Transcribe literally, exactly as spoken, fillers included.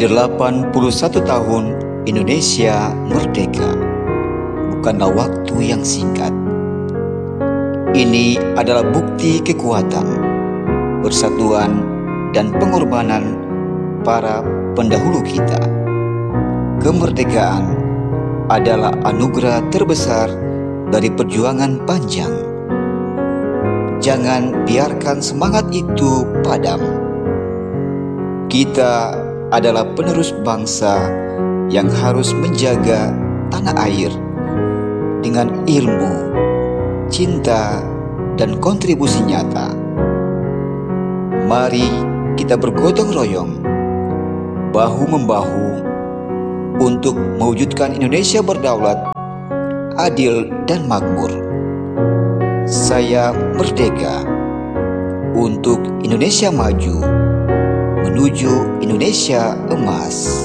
delapan puluh satu tahun Indonesia merdeka bukanlah waktu yang singkat. Ini adalah bukti kekuatan, persatuan, dan pengorbanan para pendahulu kita. Kemerdekaan adalah anugerah terbesar dari perjuangan panjang. Jangan biarkan semangat itu padam. Kita adalah penerus bangsa yang harus menjaga tanah air dengan ilmu, cinta, dan kontribusi nyata. Mari kita bergotong royong, bahu-membahu, untuk mewujudkan Indonesia berdaulat, adil, dan makmur. Saya merdeka untuk Indonesia maju, menuju Indonesia emas.